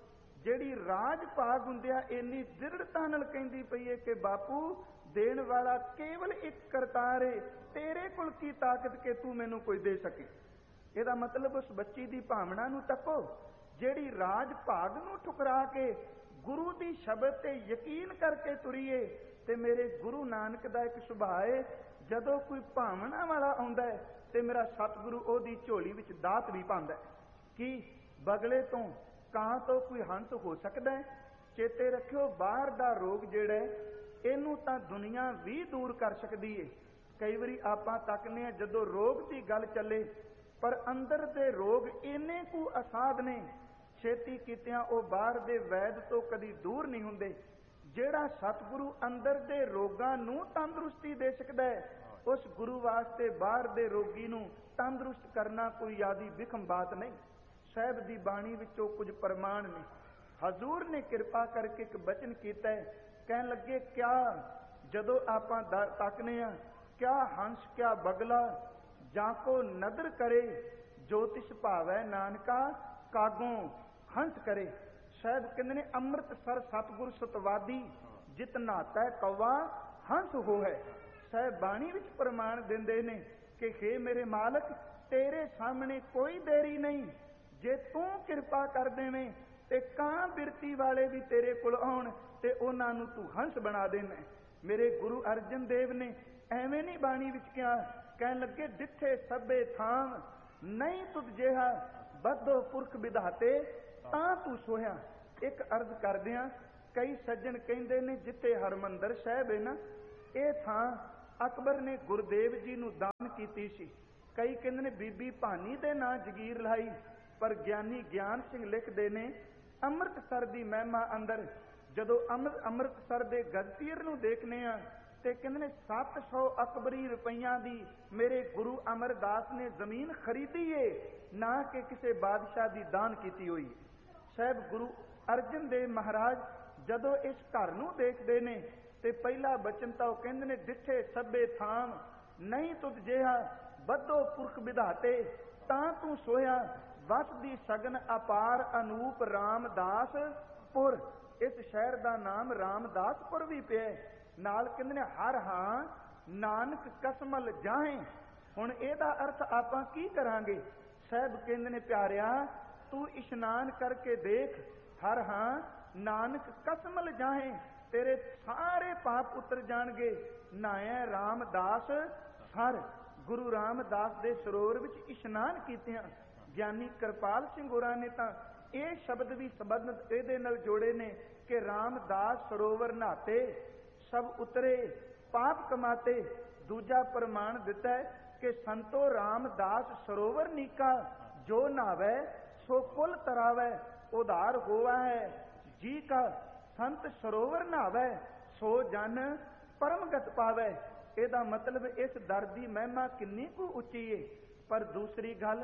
ਜਿਹੜੀ ਰਾਜ ਭਾਗ ਹੁੰਦਿਆ ਇੰਨੀ ਦ੍ਰਿੜਤਾ ਨਾਲ ਕਹਿੰਦੀ ਪਈ ਹੈ ਕਿ ਬਾਪੂ ਦੇਣ ਵਾਲਾ ਕੇਵਲ ਇੱਕ ਕਰਤਾਰ ਹੈ, ਤੇਰੇ ਕੋਲ ਕੀ ਤਾਕਤ ਕਿ ਤੂੰ ਮੈਨੂੰ ਕੋਈ ਦੇ ਸਕੇ। ਇਹਦਾ ਮਤਲਬ ਉਸ ਬੱਚੀ ਦੀ ਭਾਵਨਾ ਨੂੰ ਤੱਕੋ, ਜਿਹੜੀ ਰਾਜ ਭਾਗ ਨੂੰ ਠੁਕਰਾ ਕੇ ਗੁਰੂ ਦੀ ਸ਼ਬਦ ਤੇ ਯਕੀਨ ਕਰਕੇ ਤੁਰੀਏ। ਤੇ ਮੇਰੇ ਗੁਰੂ ਨਾਨਕ ਦਾ ਇੱਕ ਸੁਭਾਅ ਹੈ, ਜਦੋਂ ਕੋਈ ਭਾਵਨਾ ਵਾਲਾ ਆਉਂਦਾ ਹੈ ਤੇ ਮੇਰਾ ਸਤਿਗੁਰੂ ਉਹਦੀ ਝੋਲੀ ਵਿੱਚ ਦਾਤ ਵੀ ਪਾਉਂਦਾ ਹੈ। ਕਿ ਬਗਲੇ ਤੋਂ, ਕਾਂ ਤੋਂ ਕੋਈ ਹੰਸ ਹੋ ਸਕਦਾ ਹੈ? ਚੇਤੇ ਰੱਖਿਓ, ਬਾਹਰ ਦਾ ਰੋਗ ਜਿਹੜਾ ਹੈ ਇਹਨੂੰ ਤਾਂ ਦੁਨੀਆ ਵੀ ਦੂਰ ਕਰ ਸਕਦੀ ਏ। ਕਈ ਵਾਰੀ ਆਪਾਂ ਤੱਕਨੇ ਆ ਜਦੋਂ ਰੋਗ ਦੀ ਗੱਲ ਚੱਲੇ, ਪਰ ਅੰਦਰ ਦੇ ਰੋਗ ਇੰਨੇ ਕੁ ਅਸਾਧ ਨੇ, ਛੇਤੀ ਕੀਤਿਆਂ ਉਹ ਬਾਹਰ ਦੇ ਵੈਦ ਤੋਂ ਕਦੀ ਦੂਰ ਨਹੀਂ ਹੁੰਦੇ। ਜਿਹੜਾ ਸਤਿਗੁਰੂ ਅੰਦਰ ਦੇ ਰੋਗਾਂ ਨੂੰ ਤੰਦਰੁਸਤੀ ਦੇ ਸਕਦਾ ਹੈ, ਉਸ ਗੁਰੂ ਵਾਸਤੇ ਬਾਹਰ ਦੇ ਰੋਗੀ ਨੂੰ ਤੰਦਰੁਸਤ ਕਰਨਾ ਕੋਈ ਆਦੀ ਵਿਖਮ ਬਾਤ ਨਹੀਂ। ਸਾਹਿਬ ਦੀ ਬਾਣੀ ਵਿੱਚੋਂ ਕੁਝ ਪ੍ਰਮਾਣ ਨੇ। ਹਜ਼ੂਰ ਨੇ ਕਿਰਪਾ ਕਰਕੇ ਇੱਕ ਬਚਨ ਕੀਤਾ ਹੈ, ਕਹਿਣ ਲੱਗੇ ਕਿਆ ਜਦੋਂ ਆਪਾਂ ਤੱਕਨੇ ਆ, ਕਿਆ ਹੰਸ ਕਿਆ ਬਗਲਾ, ਜਾਂ ਕੋ ਨਦਰ ਕਰੇ, ਜੋਤਿਸ਼ ਭਾਵੈ ਨਾਨਕਾ ਕਾਗੋਂ ਹੰਸ ਕਰੇ। ਸਾਹਿਬ ਕਹਿੰਦੇ ਨੇ ਅੰਮ੍ਰਿਤਸਰ ਸਤਿਗੁਰ ਸਤਵਾਦੀ, ਜਿਤ ਨਾਤਾ ਕੌਵਾ ਹੰਸ ਹੋਏ। ਸਾਹਿਬ ਬਾਣੀ ਵਿੱਚ ਪ੍ਰਮਾਣ ਦਿੰਦੇ ਨੇ ਕਿ ਹੇ ਮੇਰੇ ਮਾਲਕ, ਤੇਰੇ ਸਾਹਮਣੇ ਕੋਈ ਦੇਰੀ ਨਹੀਂ। ਜੇ ਤੂੰ ਕਿਰਪਾ ਕਰ ਦੇਵੇਂ ਤੇ ਕਾਂ ਬਿਰਤੀ ਵਾਲੇ ਵੀ ਤੇਰੇ ਕੋਲ ਆਉਣ ਤੇ ਉਹਨਾਂ ਨੂੰ ਤੂੰ ਹੰਸ ਬਣਾ ਦੇਣਾ। ਮੇਰੇ ਗੁਰੂ ਅਰਜਨ ਦੇਵ ਨੇ ਐਵੇਂ ਨਹੀਂ ਬਾਣੀ ਵਿੱਚ ਕਿਹਾ, ਕਹਿਣ ਲੱਗੇ ਡਿੱਠੇ ਸਭੇ ਥਾਂ ਨਹੀਂ ਤੁਧ ਜਿਹਾ, ਬੱਧੋ ਪੁਰਖ ਵਿਧਾਤੇ ਤਾਂ ਤੂੰ ਸੋਹਿਆ। ਇੱਕ ਅਰਜ਼ ਕਰਦਿਆਂ, ਕਈ ਸੱਜਣ ਕਹਿੰਦੇ ਨੇ ਜਿੱਥੇ ਹਰਮੰਦਰ ਸਾਹਿਬ ਹੈ ਨਾ, ਇਹ ਥਾਂ ਅਕਬਰ ਨੇ ਗੁਰਦੇਵ ਜੀ ਨੂੰ ਦਾਨ ਕੀਤੀ ਸੀ। ਕਈ ਕਹਿੰਦੇ ਨੇ ਬੀਬੀ ਭਾਨੀ ਦੇ ਨਾਂ ਜਗੀਰ ਲਾਈ, ਪਰ ਗਿਆਨੀ ਗਿਆਨ ਸਿੰਘ ਲਿਖਦੇ ਨੇ ਅੰਮ੍ਰਿਤਸਰ ਦੀ ਮਹਿਮਾ ਅੰਦਰ ਜਦੋਂ ਅੰਮ੍ਰਿਤਸਰ ਦੇ ਗਦਪੀਰ ਨੂੰ ਦੇਖਨੇ ਆ ਤੇ ਕਹਿੰਦੇ ਨੇ 700 ਅਕਬਰੀ ਰੁਪਈਆਂ ਦੀ ਮੇਰੇ ਗੁਰੂ ਅਮਰਦਾਸ ਨੇ ਜ਼ਮੀਨ ਖਰੀਦੀ ਏ, ਨਾ ਕਿ ਕਿਸੇ ਬਾਦਸ਼ਾਹ ਦੀ ਦਾਨ ਕੀਤੀ ਹੋਈ। ਸਾਹਿਬ ਗੁਰੂ ਅਰਜਨ ਦੇਵ ਮਹਾਰਾਜ ਜਦੋਂ ਇਸ ਘਰ ਨੂੰ ਦੇਖਦੇ ਨੇ ਤੇ ਪਹਿਲਾ ਬਚਨ ਤਾਂ ਉਹ ਕਹਿੰਦੇ ਨੇ ਡਿੱਠੇ ਸਭੇ ਥਾਂ ਨਹੀਂ ਤੁਧ ਜਿਹਾ, ਬੱਧੋ ਪੁਰਖ ਵਿਧਾਤੇ ਤਾਂ ਤੂੰ ਸੋਇਆ, ਵਸਦੀ ਸਗਨ ਅਪਾਰ ਅਨੂਪ ਰਾਮਦਾਸ ਪੁਰ। ਇਸ ਸ਼ਹਿਰ ਦਾ ਨਾਮ ਰਾਮਦਾਸਪੁਰ ਵੀ ਪਿਆ। ਨਾਲ ਕਹਿੰਦੇ ਨੇ ਹਰ ਹਾਂ ਨਾਨਕ ਕਸਮਲ ਜਾਹੇ। ਹੁਣ ਇਹਦਾ ਅਰਥ ਆਪਾਂ ਕੀ ਕਰਾਂਗੇ? ਸਾਹਿਬ ਕਹਿੰਦੇ ਨੇ ਪਿਆਰਿਆ, ਤੂੰ ਇਸ਼ਨਾਨ ਕਰਕੇ ਦੇਖ, ਹਰ ਹਾਂ ਨਾਨਕ ਕਸਮਲ ਜਾਹੇ, ਤੇਰੇ ਸਾਰੇ ਪਾਪ ਉਤਰ ਜਾਣਗੇ। ਨਾਇਆ ਰਾਮਦਾਸ ਸਰ, ਗੁਰੂ ਰਾਮਦਾਸ ਦੇ ਸਰੋਵਰ ਵਿੱਚ ਇਸ਼ਨਾਨ ਕੀਤਿਆਂ। ਗਿਆਨੀ ਕਿਰਪਾਲ ਸਿੰਘ ਹੋਰਾਂ ਨੇ ਤਾਂ ਇਹ ਸ਼ਬਦ ਵੀ ਸੰਬੰਧਿਤ ਇਹਦੇ ਨਾਲ ਜੋੜੇ ਨੇ ਕਿ ਰਾਮਦਾਸ ਸਰੋਵਰ ਨਹਾਤੇ ਸਭ ਉਤਰੇ ਪਾਪ ਕਮਾਤੇ। ਦੂਜਾ ਪ੍ਰਮਾਣ ਦਿੱਤਾ ਹੈ ਕਿ ਸੰਤੋ ਰਾਮਦਾਸ ਸਰੋਵਰ ਨੀਕਾ, ਜੋ ਨਹਾਵੇ ਸੋ ਕੁਲ ਤਰਾਵੇ, ਉਧਾਰ ਹੋਵਾ ਹੈ ਜੀ ਕਾ। ਸੰਤ ਸਰੋਵਰ ਨਹਾਵੇ ਸੋ ਜਨ ਪਰਮਗਤ ਪਾਵੇ। ਇਹਦਾ ਮਤਲਬ ਇਸ ਦਰ ਦੀ ਮਹਿਮਾ ਕਿੰਨੀ ਕੁ ਉੱਚੀ ਏ। ਪਰ ਦੂਸਰੀ ਗੱਲ,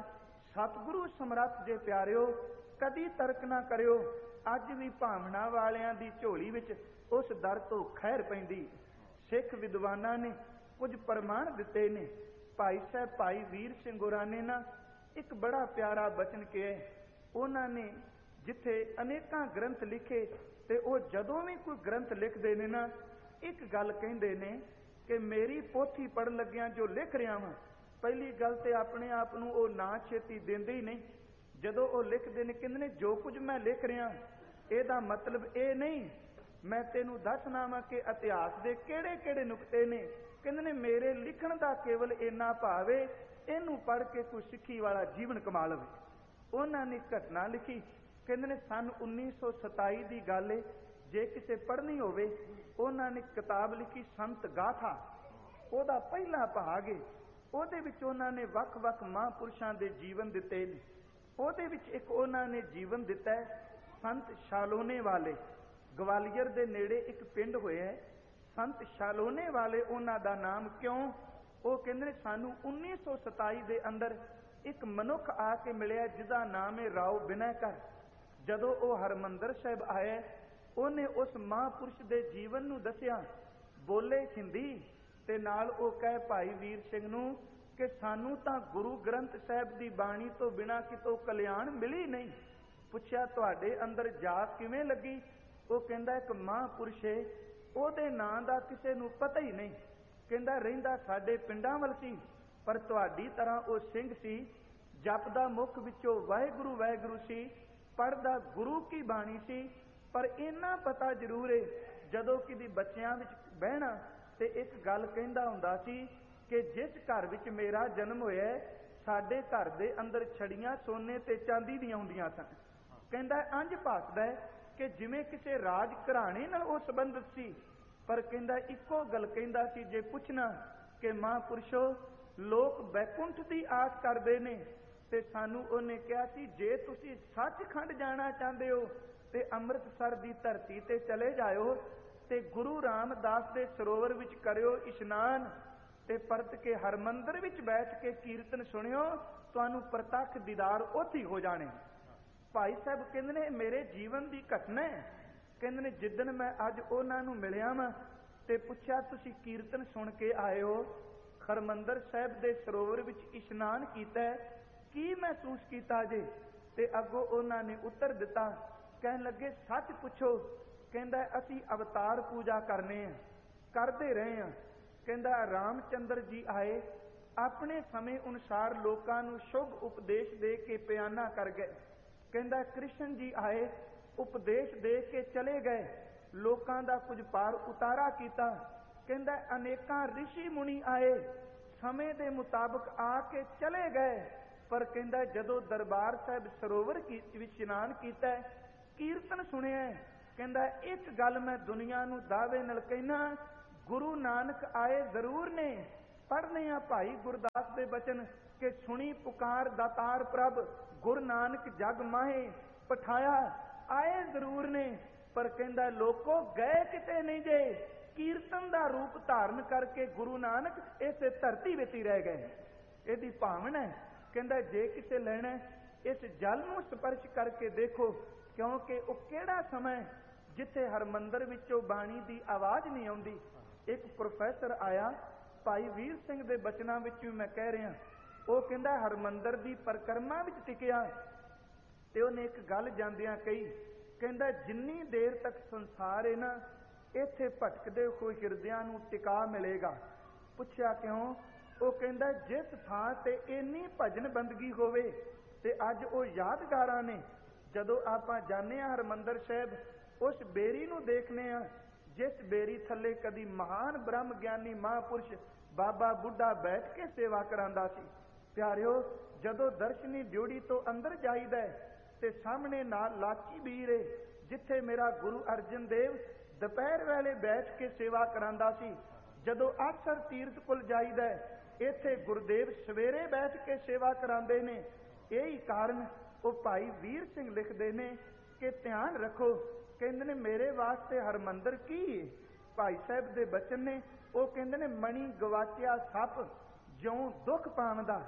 ਸਤਿਗੁਰੂ ਸਮਰੱਥ ਜੇ ਪਿਆਰਿਓ, ਕਦੀ ਤਰਕ ਨਾ ਕਰਿਓ। ਅੱਜ ਵੀ ਭਾਵਨਾ ਵਾਲਿਆਂ ਦੀ ਝੋਲੀ ਵਿੱਚ ਉਸ ਦਰ ਤੋਂ ਖੈਰ ਪੈਂਦੀ। ਸਿੱਖ ਵਿਦਵਾਨਾਂ ਨੇ ਕੁਝ ਪ੍ਰਮਾਣ ਦਿੱਤੇ ਨੇ। ਭਾਈ ਸਾਹਿਬ ਭਾਈ ਵੀਰ ਸਿੰਘ ਹੋਰਾਂ ਨੇ ਨਾ ਇੱਕ ਬੜਾ ਪਿਆਰਾ ਬਚਨ ਕਿਹਾ। ਉਹਨਾਂ ਨੇ ਜਿੱਥੇ ਅਨੇਕਾਂ ਗ੍ਰੰਥ ਲਿਖੇ ਤੇ ਉਹ ਜਦੋਂ ਵੀ ਕੋਈ ਗ੍ਰੰਥ ਲਿਖਦੇ ਨੇ ਨਾ, ਇੱਕ ਗੱਲ ਕਹਿੰਦੇ ਨੇ ਕਿ ਮੇਰੀ ਪੋਥੀ ਪੜ੍ਹਨ ਲੱਗਿਆਂ ਜੋ ਲਿਖ ਰਿਹਾ ਵਾਂ, ਪਹਿਲੀ ਗੱਲ ਤੇ ਆਪਣੇ ਆਪ ਨੂੰ ਉਹ ਨਾ ਛੇਤੀ ਦਿੰਦੇ ਹੀ ਨਹੀਂ। ਜਦੋਂ ਉਹ ਲਿਖਦੇ ਨੇ ਕਹਿੰਦੇ ਨੇ ਜੋ ਕੁਝ ਮੈਂ ਲਿਖ ਰਿਹਾ ਇਹਦਾ ਮਤਲਬ ਇਹ ਨਹੀਂ ਮੈਂ ਤੈਨੂੰ ਦੱਸਣਾ ਵਾ ਕਿ ਇਤਿਹਾਸ ਦੇ ਕਿਹੜੇ ਕਿਹੜੇ ਨੁਕਤੇ ਨੇ। ਕਹਿੰਦੇ ਨੇ ਮੇਰੇ ਲਿਖਣ ਦਾ ਕੇਵਲ ਇੰਨਾ ਭਾਵ ਹੈ ਇਹਨੂੰ ਪੜ੍ਹ ਕੇ ਕੋਈ ਸਿੱਖੀ ਵਾਲਾ ਜੀਵਨ ਕਮਾ ਲਵੇ। ਉਹਨਾਂ ਨੇ ਘਟਨਾ ਲਿਖੀ। ਕਹਿੰਦੇ ਨੇ ਸੰਨ 1927 ਦੀ ਗੱਲ ਹੈ। ਜੇ ਕਿਸੇ ਪੜ੍ਹਨੀ ਹੋਵੇ, ਉਹਨਾਂ ਨੇ ਕਿਤਾਬ ਲਿਖੀ ਸੰਤ ਗਾਥਾ, ਉਹਦਾ ਪਹਿਲਾ ਭਾਗ ਹੈ। ਉਹਦੇ ਵਿੱਚ ਉਹਨਾਂ ਨੇ ਵੱਖ ਵੱਖ ਮਹਾਂਪੁਰਸ਼ਾਂ ਦੇ ਜੀਵਨ ਦਿੱਤੇ ਨੇ। ਉਹਦੇ ਵਿੱਚ ਇੱਕ ਉਹਨਾਂ ਨੇ ਜੀਵਨ ਦਿੱਤਾ ਹੈ ਸੰਤ ਸ਼ਾਲੋਨੇ ਵਾਲੇ। ਗਵਾਲੀਅਰ ਦੇ ਨੇੜੇ ਇੱਕ ਪਿੰਡ ਹੋਇਆ ਹੈ ਸੰਤ ਸ਼ਾਲੋਨੇ ਵਾਲੇ। ਉਹਨਾਂ ਦਾ ਨਾਮ ਕਿਉਂ? ਉਹ ਕਹਿੰਦੇ ਨੇ ਸਾਨੂੰ 1927 ਦੇ ਅੰਦਰ ਇੱਕ ਮਨੁੱਖ ਆ ਕੇ ਮਿਲਿਆ ਜਿਹਦਾ ਨਾਮ ਹੈ ਰਾਓ ਬਿਨੈਕਰ। ਜਦੋਂ ਉਹ ਹਰਿਮੰਦਰ ਸਾਹਿਬ ਆਇਆ, ਉਹਨੇ ਉਸ ਮਹਾਂਪੁਰਸ਼ ਦੇ ਜੀਵਨ ਨੂੰ ਦੱਸਿਆ, ਬੋਲੇ ਹਿੰਦੀ ਤੇ ਨਾਲ ਉਹ ਕਹੇ ਭਾਈ ਵੀਰ ਸਿੰਘ ਨੂੰ ਕਿ ਸਾਨੂੰ ਤਾਂ ਗੁਰੂ ਗ੍ਰੰਥ ਸਾਹਿਬ ਦੀ ਬਾਣੀ ਤੋਂ ਬਿਨਾਂ ਕਿਤੋਂ ਕਲਿਆਣ ਮਿਲੀ ਨਹੀਂ। ਪੁੱਛਿਆ ਤੁਹਾਡੇ ਅੰਦਰ ਜਾਤ ਕਿਵੇਂ ਲੱਗੀ? ਉਹ ਕਹਿੰਦਾ ਇੱਕ ਮਹਾਂਪੁਰਸ਼ ਹੈ, ਉਹਦੇ ਨਾਂ ਦਾ ਕਿਸੇ ਨੂੰ ਪਤਾ ਹੀ ਨਹੀਂ। ਕਹਿੰਦਾ ਰਹਿੰਦਾ ਸਾਡੇ ਪਿੰਡਾਂ ਵੱਲ ਸੀ, ਪਰ ਤੁਹਾਡੀ ਤਰ੍ਹਾਂ ਉਹ ਸਿੰਘ ਸੀ, ਜਪਦਾ ਮੁਖ ਵਿੱਚੋਂ ਵਾਹਿਗੁਰੂ ਵਾਹਿਗੁਰੂ ਸੀ, ਪੜ੍ਹਦਾ ਗੁਰੂ ਕੀ ਬਾਣੀ ਸੀ। ਪਰ ਇੰਨਾ ਪਤਾ ਜ਼ਰੂਰ ਹੈ ਜਦੋਂ ਕਿਤੇ ਬੱਚਿਆਂ ਵਿੱਚ ਬਹਿਣਾ ਤੇ ਇੱਕ ਗੱਲ ਕਹਿੰਦਾ ਹੁੰਦਾ ਸੀ ਕਿ ਜਿਸ ਘਰ ਵਿੱਚ ਮੇਰਾ ਜਨਮ ਹੋਇਆ ਸਾਡੇ ਘਰ ਦੇ ਅੰਦਰ ਛੜੀਆਂ ਸੋਨੇ ਤੇ ਚਾਂਦੀ ਦੀਆਂ ਹੁੰਦੀਆਂ ਸਨ। ਕਹਿੰਦਾ ਇੰਝ ਭਾਸਦਾ ਕਿ ਜਿਵੇਂ ਕਿਸੇ ਰਾਜ ਘਰਾਣੇ ਨਾਲ ਉਹ ਸੰਬੰਧਿਤ ਸੀ। ਪਰ ਕਹਿੰਦਾ ਇੱਕੋ ਗੱਲ ਕਹਿੰਦਾ ਸੀ, ਜੇ ਪੁੱਛਣਾ ਕਿ ਮਹਾਂਪੁਰਸ਼ੋ ਲੋਕ ਬੈਕੁੰਠ ਦੀ ਆਸ ਕਰਦੇ ਨੇ ਤੇ ਸਾਨੂੰ ਉਹਨੇ ਕਿਹਾ ਸੀ ਜੇ ਤੁਸੀਂ ਸੱਚਖੰਡ ਜਾਣਾ ਚਾਹੁੰਦੇ ਹੋ ਤੇ ਅੰਮ੍ਰਿਤਸਰ ਦੀ ਧਰਤੀ ਤੇ ਚਲੇ ਜਾਇਓ ਤੇ ਗੁਰੂ ਰਾਮਦਾਸ ਦੇ ਸਰੋਵਰ ਵਿੱਚ ਕਰਿਓ ਇਸ਼ਨਾਨ ਤੇ ਪਰਤ ਕੇ ਹਰਮੰਦਰ ਵਿੱਚ ਬੈਠ ਕੇ ਕੀਰਤਨ ਸੁਣਿਓ, ਤੁਹਾਨੂੰ ਪ੍ਰਤੱਖ ਦੀਦਾਰ ਉੱਥੇ ਹੋ ਜਾਣੇ। ਭਾਈ ਸਾਹਿਬ ਕਹਿੰਦੇ ਨੇ ਮੇਰੇ ਜੀਵਨ ਦੀ ਘਟਨਾ ਹੈ। ਕਹਿੰਦੇ ਨੇ ਜਿੱਦਣ ਮੈਂ ਅੱਜ ਉਹਨਾਂ ਨੂੰ ਮਿਲਿਆ ਵਾਂ ਤੇ ਪੁੱਛਿਆ ਤੁਸੀਂ ਕੀਰਤਨ ਸੁਣ ਕੇ ਆਏ ਹੋ, ਹਰਮੰਦਰ ਸਾਹਿਬ ਦੇ ਸਰੋਵਰ ਵਿੱਚ ਇਸ਼ਨਾਨ ਕੀਤਾ, ਕੀ ਮਹਿਸੂਸ ਕੀਤਾ ਜੇ? ਤੇ ਅੱਗੋਂ ਉਹਨਾਂ ਨੇ ਉੱਤਰ ਦਿੱਤਾ, ਕਹਿਣ ਲੱਗੇ ਸੱਚ ਪੁੱਛੋ। ਕਹਿੰਦਾ ਅਸੀਂ ਅਵਤਾਰ ਪੂਜਾ ਕਰਨੇ ਆ, ਕਰਦੇ ਰਹੇ ਆ। ਕਹਿੰਦਾ ਰਾਮਚੰਦਰ ਜੀ ਆਏ, ਆਪਣੇ ਸਮੇਂ ਅਨੁਸਾਰ ਲੋਕਾਂ ਨੂੰ ਸ਼ੁਭ ਉਪਦੇਸ਼ ਦੇ ਕੇ ਪਿਆਨਾ ਕਰ ਗਏ। ਕਹਿੰਦਾ ਕ੍ਰਿਸ਼ਨ ਜੀ ਆਏ, ਉਪਦੇਸ਼ ਦੇ ਕੇ ਚਲੇ ਗਏ, ਲੋਕਾਂ ਦਾ ਕੁਝ ਪਾਰ ਉਤਾਰਾ ਕੀਤਾ। ਕਹਿੰਦਾ ਅਨੇਕਾਂ ਰਿਸ਼ੀ ਮੁਨੀ ਆਏ, ਸਮੇਂ ਦੇ ਮੁਤਾਬਕ ਆ ਕੇ ਚਲੇ ਗਏ। ਪਰ ਕਹਿੰਦਾ ਜਦੋਂ ਦਰਬਾਰ ਸਾਹਿਬ ਸਰੋਵਰ ਵਿੱਚ ਇਸ਼ਨਾਨ ਕੀਤਾ, ਕੀਰਤਨ ਸੁਣਿਆ, ਕਹਿੰਦਾ ਇੱਕ ਗੱਲ ਮੈਂ ਦੁਨੀਆ ਨੂੰ ਦਾਅਵੇ ਨਾਲ ਕਹਿਣਾ, ਗੁਰੂ ਨਾਨਕ ਆਏ ਜ਼ਰੂਰ ਨੇ। ਪੜ੍ਹਨੇ ਆ ਭਾਈ ਗੁਰਦਾਸ ਦੇ ਬਚਨ ਕਿ ਸੁਣੀ ਪੁਕਾਰ ਦਾਤਾਰ ਪ੍ਰਭ, ਗੁਰੂ ਨਾਨਕ ਜਗ ਮਾਹੇ ਪਠਾਇਆ। ਆਏ ਜ਼ਰੂਰ ਨੇ, ਪਰ ਕਹਿੰਦਾ ਲੋਕੋ ਗਏ ਕਿਤੇ ਨਹੀਂ ਜੇ, ਕੀਰਤਨ ਦਾ ਰੂਪ ਧਾਰਨ ਕਰਕੇ ਗੁਰੂ ਨਾਨਕ ਇਸੇ ਧਰਤੀ ਵਿੱਚ ਹੀ ਰਹਿ ਗਏ। ਇਹਦੀ ਭਾਵਨਾ ਹੈ। ਕਹਿੰਦਾ ਜੇ ਕਿਸੇ ਲੈਣਾ ਇਸ ਜਲ ਨੂੰ ਸਪਰਸ਼ ਕਰਕੇ ਦੇਖੋ, ਕਿਉਂਕਿ ਉਹ ਕਿਹੜਾ ਸਮਾਂ ਜਿੱਥੇ ਹਰਮੰਦਰ ਵਿੱਚੋਂ ਬਾਣੀ ਦੀ ਆਵਾਜ਼ ਨਹੀਂ ਆਉਂਦੀ। ਇੱਕ ਪ੍ਰੋਫੈਸਰ ਆਇਆ, ਭਾਈ ਵੀਰ ਸਿੰਘ ਦੇ ਬਚਨਾਂ ਵਿੱਚ ਵੀ ਮੈਂ ਕਹਿ ਰਿਹਾ, ਉਹ ਕਹਿੰਦਾ ਹਰਮੰਦਰ ਦੀ ਪਰਿਕਰਮਾ ਵਿੱਚ ਟਿਕਿਆ ਤੇ ਉਹਨੇ ਇੱਕ ਗੱਲ ਜਾਂਦਿਆਂ ਕਹੀ, ਕਹਿੰਦਾ ਜਿੰਨੀ ਦੇਰ ਤੱਕ ਸੰਸਾਰ ਹੈ ਨਾ, ਇੱਥੇ ਭਟਕਦੇ ਹੋਏ ਹਿਰਦਿਆਂ ਨੂੰ ਟਿਕਾ ਮਿਲੇਗਾ। ਪੁੱਛਿਆ ਕਿਉਂ? ਉਹ ਕਹਿੰਦਾ ਜਿਸ ਥਾਂ ਤੇ ਇੰਨੀ ਭਜਨ ਬੰਦਗੀ ਹੋਵੇ ਤੇ ਅੱਜ ਉਹ ਯਾਦਗਾਰਾਂ ਨੇ। ਜਦੋਂ ਆਪਾਂ ਜਾਂਦੇ ਹਾਂ ਹਰਿਮੰਦਰ ਸਾਹਿਬ, ਉਸ ਬੇਰੀ ਨੂੰ ਦੇਖਦੇ ਹਾਂ ਜਿਸ ਬੇਰੀ ਥੱਲੇ ਕਦੀ ਮਹਾਨ ਬ੍ਰਹਮ ਗਿਆਨੀ ਮਹਾਂਪੁਰਸ਼ ਬਾਬਾ ਬੁੱਢਾ ਬੈਠ ਕੇ ਸੇਵਾ ਕਰਾਂਦਾ ਸੀ। ਪਿਆਰਿਓ, ਜਦੋਂ ਦਰਸ਼ਨੀ ਡਿਊੜੀ ਤੋਂ ਅੰਦਰ ਜਾਈਦਾ ਤੇ ਸਾਹਮਣੇ ਨਾਲ ਲਾਚੀ ਬੀਰ ਏ ਜਿੱਥੇ ਮੇਰਾ ਗੁਰੂ ਅਰਜਨ ਦੇਵ ਦੁਪਹਿਰ ਵੇਲੇ ਬੈਠ ਕੇ ਸੇਵਾ ਕਰਾਂਦਾ ਸੀ। ਜਦੋਂ ਆਸਰ ਤੀਰਥ ਕੁਲ ਜਾਈਦਾ, ਇੱਥੇ ਗੁਰਦੇਵ ਸਵੇਰੇ ਬੈਠ ਕੇ ਸੇਵਾ ਕਰਾਉਂਦੇ ਨੇ। ਇਹੀ ਕਾਰਨ ਉਹ ਭਾਈ ਵੀਰ ਸਿੰਘ ਲਿਖਦੇ ਨੇ ਕਿ ਧਿਆਨ ਰੱਖੋ, ਕਹਿੰਦੇ ਨੇ ਮੇਰੇ ਵਾਸਤੇ ਹਰਮੰਦਰ ਕੀ ਹੈ? ਭਾਈ ਸਾਹਿਬ ਦੇ ਬਚਨ ਨੇ, ਉਹ ਕਹਿੰਦੇ ਨੇ ਮਣੀ ਗਵਾਚਿਆ ਸੱਪ ਜਿਉਂ ਦੁੱਖ ਪਾਉਂਦਾ,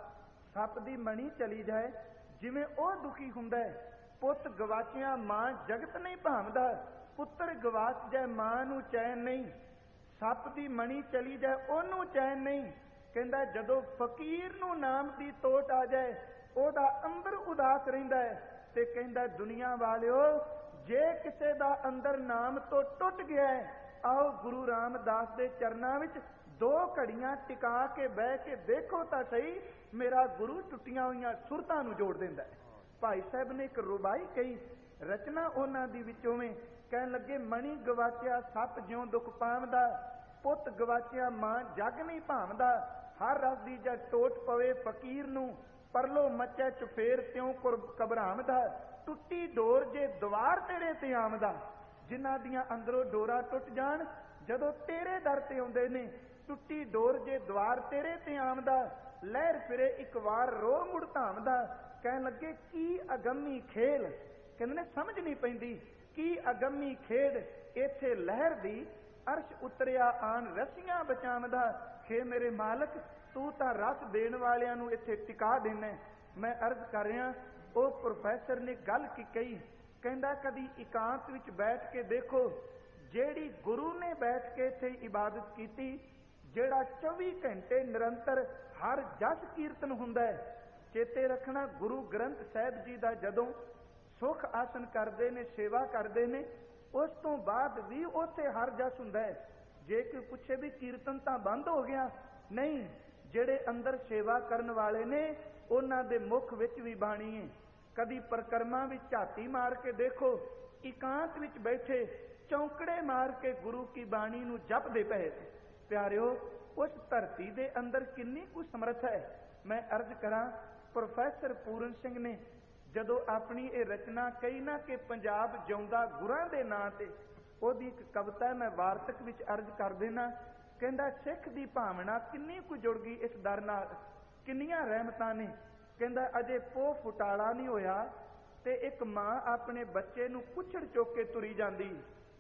ਸੱਪ ਦੀ ਮਣੀ ਚਲੀ ਜਾਏ, ਜਿਵੇਂ ਉਹ ਦੁਖੀ ਹੁੰਦਾ ਹੈ। ਪੁੱਤ ਗਵਾਚਿਆ ਮਾਂ ਜਗਤ ਨਹੀਂ ਭਾਵਦਾ, ਪੁੱਤਰ ਗਵਾਚ ਜਾਏ ਮਾਂ ਨੂੰ ਚੈਨ ਨਹੀਂ। ਸੱਪ ਦੀ ਮਣੀ ਚਲੀ ਜਾਏ ਉਹਨੂੰ ਚੈਨ ਨਹੀਂ। ਕਹਿੰਦਾ ਜਦੋਂ ਫਕੀਰ ਨੂੰ ਨਾਮ ਦੀ ਤੋਟ ਆ ਜਾਏ, ਉਹਦਾ ਅੰਦਰ ਉਦਾਸ ਰਹਿੰਦਾ ਹੈ। ਤੇ ਕਹਿੰਦਾ ਦੁਨੀਆ ਵਾਲਿਓ, ਜੇ ਕਿਸੇ ਦਾ ਅੰਦਰ ਨਾਮ ਤੋਂ ਟੁੱਟ ਗਿਆ ਹੈ, ਆਓ ਗੁਰੂ ਰਾਮਦਾਸ ਦੇ ਚਰਨਾਂ ਵਿੱਚ 2 ਘੜੀਆਂ ਟਿਕਾ ਕੇ ਬਹਿ ਕੇ ਦੇਖੋ ਤਾਂ ਸਹੀ, ਮੇਰਾ ਗੁਰੂ ਟੁੱਟੀਆਂ ਹੋਈਆਂ ਸੁਰਤਾਂ ਨੂੰ ਜੋੜ ਦਿੰਦਾ ਹੈ। ਭਾਈ ਸਾਹਿਬ ਨੇ ਇੱਕ ਰੁਬਾਈ ਕਹੀ, ਰਚਨਾ ਉਹਨਾਂ ਦੀ ਵਿੱਚੋਂ ਵਿੱਚ ਕਹਿਣ ਲੱਗੇ, ਮਣੀ ਗਵਾਚਿਆ ਸੱਪ ਜਿਉਂ ਦੁੱਖ ਪਾਵਦਾ, ਪੁੱਤ ਗਵਾਚਿਆ ਮਾਂ ਜਗ ਨਹੀਂ ਭਾਵਦਾ। ਹਰ ਰਸ ਦੀ ਜਦ ਟੋਟ ਪਵੇ ਫਕੀਰ ਨੂੰ, ਪਰਲੋ ਮੱਚੈ ਚੁਫੇਰ ਤਿਉਂ ਘਬਰਾਵਦਾ। ਟੁੱਟੀ ਡੋਰ ਜੇ ਦੁਆਰ ਤੇਰੇ ਤੇ ਆਮਦਾ। ਜਿਨ੍ਹਾਂ ਦੀਆਂ ਅੰਦਰੋਂ ਡੋਰਾਂ ਟੁੱਟ ਜਾਣ, ਜਦੋਂ ਤੇਰੇ ਦਰ ਤੇ ਆਉਂਦੇ ਨੇ, ਟੁੱਟੀ ਡੋਰ ਜੇ ਦੁਆਰ ਤੇਰੇ ਤੇ ਆਮਦਾ। ਲਹਿਰ ਫਿਰੇ ਇੱਕ ਵਾਰ ਰੋ ਮੁੜ ਧਾਮਦਾ। ਕਹਿਣ ਲੱਗੇ ਕੀ ਅਗੰਮੀ ਖੇਲ, ਕਹਿੰਦੇ ਨੇ ਸਮਝ ਨਹੀਂ ਪੈਂਦੀ, ਕੀ ਅਗੰਮੀ ਖੇਡ ਇੱਥੇ ਲਹਿਰ ਦੀ, ਅਰਸ਼ ਉਤਰਿਆ ਆਣ ਰਸੀਆਂ ਬਚਾਵਦਾ। ਖੇ ਮੇਰੇ ਮਾਲਕ, ਤੂੰ ਤਾਂ ਰਸ ਦੇਣ ਵਾਲਿਆਂ ਨੂੰ ਇੱਥੇ ਟਿਕਾ ਦੇਣਾ। ਮੈਂ ਅਰਜ਼ ਕਰ ਰਿਹਾ, ਉਹ ਪ੍ਰੋਫੈਸਰ ਨੇ ਗੱਲ ਕੀ ਕਹੀ, ਕਹਿੰਦਾ ਕਦੀ ਇਕਾਂਤ ਵਿੱਚ ਬੈਠ ਕੇ ਦੇਖੋ, ਜਿਹੜੀ ਗੁਰੂ ਨੇ ਬੈਠ ਕੇ ਇੱਥੇ ਇਬਾਦਤ ਕੀਤੀ, ਜਿਹੜਾ 24 ਘੰਟੇ ਨਿਰੰਤਰ ਹਰ ਜਸ ਕੀਰਤਨ ਹੁੰਦਾ ਹੈ। ਚੇਤੇ ਰੱਖਣਾ, ਗੁਰੂ ਗ੍ਰੰਥ ਸਾਹਿਬ ਜੀ ਦਾ ਜਦੋਂ ਸੁਖ ਆਸਨ ਕਰਦੇ ਨੇ, ਸੇਵਾ ਕਰਦੇ ਨੇ, ਉਸ ਤੋਂ ਬਾਅਦ ਵੀ ਉੱਥੇ ਹਰ ਜਸ ਹੁੰਦਾ ਹੈ। ਜੇ ਕੋਈ ਪੁੱਛੇ ਵੀ ਕੀਰਤਨ ਤਾਂ ਬੰਦ ਹੋ ਗਿਆ, ਨਹੀਂ, ਜਿਹੜੇ ਅੰਦਰ ਸੇਵਾ ਕਰਨ ਵਾਲੇ ਨੇ ਉਹਨਾਂ ਦੇ ਮੁਖ ਵਿੱਚ ਵੀ ਬਾਣੀ ਹੈ। ਕਦੀ ਪਰਕਰਮਾਂ ਵਿੱਚ ਝਾਤੀ ਮਾਰ ਕੇ ਦੇਖੋ, ਇਕਾਂਤ ਵਿੱਚ ਬੈਠੇ ਚੌਂਕੜੇ ਮਾਰ ਕੇ ਗੁਰੂ ਕੀ ਬਾਣੀ ਨੂੰ ਜਪਦੇ ਪਏ। ਪਿਆਰਿਓ, ਉਸ ਧਰਤੀ ਦੇ ਅੰਦਰ ਕਿੰਨੀ ਕੁ ਸਮਰੱਥਾ ਹੈ। ਮੈਂ ਅਰਜ਼ ਕਰਾਂ, ਪ੍ਰੋਫੈਸਰ ਪੂਰਨ ਸਿੰਘ ਨੇ ਜਦੋਂ ਆਪਣੀ ਇਹ ਰਚਨਾ ਕਹੀ ਨਾ ਕਿ ਪੰਜਾਬ ਜਿਉਂਦਾ ਗੁਰਾਂ ਦੇ ਨਾਂ ਤੇ, ਉਹਦੀ ਇੱਕ ਕਵਿਤਾ ਮੈਂ ਵਾਰਤਕ ਵਿੱਚ ਅਰਜ਼ ਕਰ ਦੇਣਾ। ਕਹਿੰਦਾ ਸਿੱਖ ਦੀ ਭਾਵਨਾ ਕਿੰਨੀ ਕੁ ਜੁੜ ਗਈ ਇਸ ਦਰ ਨਾਲ, ਕਿੰਨੀਆਂ ਰਹਿਮਤਾਂ ਨੇ। ਕਹਿੰਦਾ ਅਜੇ ਪੋਹ ਫੁਟਾਲਾ ਨਹੀਂ ਹੋਇਆ ਤੇ ਇੱਕ ਮਾਂ ਆਪਣੇ ਬੱਚੇ ਨੂੰ ਕੁੱਛੜ ਚੁੱਕ ਕੇ ਤੁਰੀ ਜਾਂਦੀ।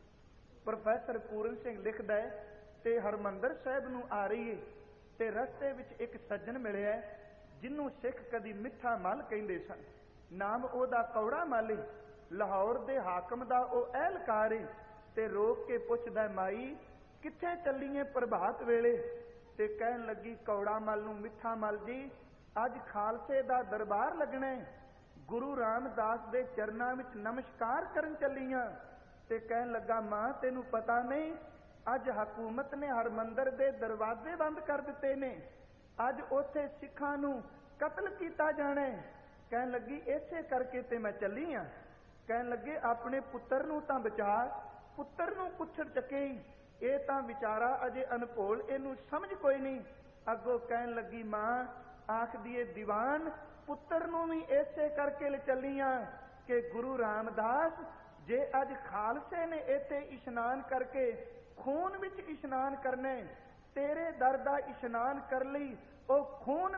ਪ੍ਰੋਫੈਸਰ ਪੂਰਨ ਸਿੰਘ ਲਿਖਦਾ ਹੈ, ਤੇ ਹਰਮੰਦਰ ਸਾਹਿਬ ਨੂੰ ਆ ਰਹੀ ਹੈ ਤੇ ਰਸਤੇ ਵਿੱਚ ਇੱਕ ਸੱਜਣ ਮਿਲਿਆ, ਜਿਹਨੂੰ ਸਿੱਖ ਕਦੀ ਮਿੱਠਾ ਮੱਲ ਕਹਿੰਦੇ ਸਨ। ਨਾਮ ਉਹਦਾ ਕੌੜਾ ਮੱਲ, ਲਾਹੌਰ ਦੇ ਹਾਕਮ ਦਾ ਉਹ ਅਹਿਲਕਾਰ ਹੈ। ਤੇ ਰੋਕ ਕੇ ਪੁੱਛਦਾ, ਮਾਈ ਕਿੱਥੇ ਚੱਲੀਏ ਪ੍ਰਭਾਤ ਵੇਲੇ? ਤੇ ਕਹਿਣ ਲੱਗੀ ਕੌੜਾ ਮੱਲ ਨੂੰ, ਮਿੱਠਾ ਮੱਲ ਜੀ, ਅੱਜ ਖਾਲਸੇ ਦਾ ਦਰਬਾਰ ਲੱਗਣਾ ਹੈ, ਗੁਰੂ ਰਾਮਦਾਸ ਦੇ ਚਰਨਾਂ ਵਿੱਚ ਨਮਸਕਾਰ ਕਰਨ ਚੱਲੀਆਂ। ਤੇ ਕਹਿਣ ਲੱਗਾ, ਮਾਂ ਤੈਨੂੰ ਪਤਾ ਨਹੀਂ, ਅੱਜ ਹਕੂਮਤ ਨੇ ਹਰਮੰਦਰ ਦੇ ਦਰਵਾਜ਼ੇ ਬੰਦ ਕਰ ਦਿੱਤੇ ਨੇ, ਅੱਜ ਉੱਥੇ ਸਿੱਖਾਂ ਨੂੰ ਕਤਲ ਕੀਤਾ ਜਾਣਾ ਹੈ। ਕਹਿਣ ਲੱਗੀ ਇਸੇ ਕਰਕੇ ਤੇ ਮੈਂ ਚੱਲੀ ਆ। ਕਹਿਣ ਲੱਗੇ ਆਪਣੇ ਪੁੱਤਰ ਨੂੰ ਤਾਂ ਬਚਾ, ਪੁੱਤਰ ਨੂੰ ਕੁੱਛੜ ਚੱਕੇ, ਇਹ ਤਾਂ ਵਿਚਾਰਾ ਅਜੇ ਅਨਭੋਲ, ਇਹਨੂੰ ਸਮਝ ਕੋਈ ਨਹੀਂ। ਅੱਗੋਂ ਕਹਿਣ ਲੱਗੀ, ਮਾਂ ਆਖਦੀ ਏ ਦੀਵਾਨ, ਪੁੱਤਰ ਨੂੰ ਵੀ ਇਸੇ ਕਰਕੇ ਲੈ ਚੱਲੀਆਂ ਕਿ ਗੁਰੂ ਰਾਮਦਾਸ ਜੇ ਅੱਜ ਖਾਲਸੇ ਨੇ ਇੱਥੇ ਇਸ਼ਨਾਨ ਕਰਕੇ ਖੂਨ ਵਿੱਚ ਇਸ਼ਨਾਨ ਕਰਨੇ, ਤੇਰੇ ਦਰ ਦਾ ਇਸ਼ਨਾਨ ਕਰ ਲਈ ਉਹ ਖੂਨ